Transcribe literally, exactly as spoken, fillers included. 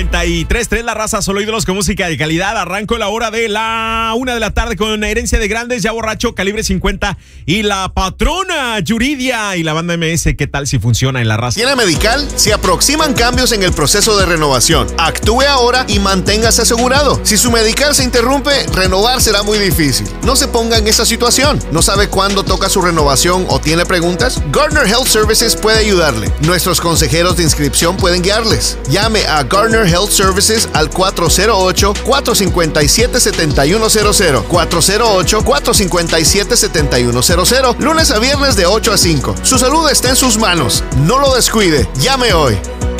noventa y tres punto tres La Raza, solo ídolos con música de calidad. Arranco la hora de la una de la tarde con Herencia de Grandes, Ya Borracho, Calibre cincuenta y La Patrona, Yuridia y la banda M S. ¿Qué tal si funciona en La Raza? ¿Tiene medical? Se aproximan cambios en el proceso de renovación. Actúe ahora y manténgase asegurado. Si su medical se interrumpe, renovar será muy difícil. No se ponga en esa situación. ¿No sabe cuándo toca su renovación o tiene preguntas? Gardner Health Services puede ayudarle. Nuestros consejeros de inscripción pueden guiarles. Llame a Gardner Health Services al cuatro cero ocho, cuatro cinco siete, siete uno cero cero. cuatro cero ocho, cuatro cinco siete, siete uno cero cero. Lunes a viernes de ocho a cinco. Su salud está en sus manos. No lo descuide. Llame hoy.